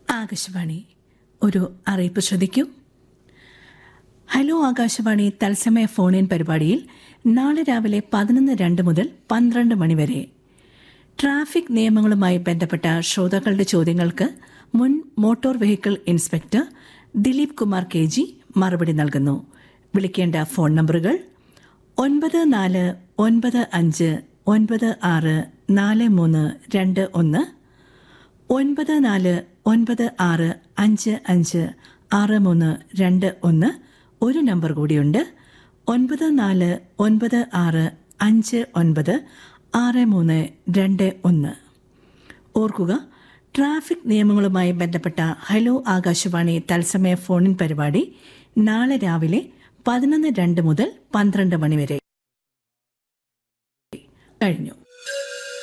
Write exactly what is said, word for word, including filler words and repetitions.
ആകാശവാണി ഒരു അറിയിപ്പ് ശ്രദ്ധിക്കൂ. ഹലോ ആകാശവാണി തത്സമയ ഫോൺ ഇൻ പരിപാടിയിൽ നാളെ രാവിലെ പതിനൊന്ന് രണ്ട് മുതൽ പന്ത്രണ്ട് മണിവരെ ട്രാഫിക് നിയമങ്ങളുമായി ബന്ധപ്പെട്ട ശ്രോതാക്കളുടെ ചോദ്യങ്ങൾക്ക് മുൻ motor vehicle inspector Dileep Kumar K G മറുപടി നൽകുന്നു. വിളിക്കേണ്ട ഫോൺ നമ്പറുകൾ ഒൻപത് നാല് ഒൻപത് അഞ്ച് ഒൻപത് ആറ് നാല് മൂന്ന് രണ്ട് ഒന്ന്, ഒൻപത് നാല് ഒൻപത് ആറ് അഞ്ച് അഞ്ച് ആറ് മൂന്ന് രണ്ട് ഒന്ന്. ഒരു നമ്പർ കൂടിയുണ്ട്, ഒൻപത് നാല് ഒൻപത് ആറ് അഞ്ച് ഒൻപത് ആറ് മൂന്ന് രണ്ട് ഒന്ന്. ഓർക്കുക, ട്രാഫിക് നിയമങ്ങളുമായി ബന്ധപ്പെട്ട ഹലോ ആകാശവാണി തത്സമയ ഫോണിൻ പരിപാടി നാളെ രാവിലെ പതിനൊന്ന് രണ്ട് മുതൽ പന്ത്രണ്ട് മണിവരെ കഴിഞ്ഞു.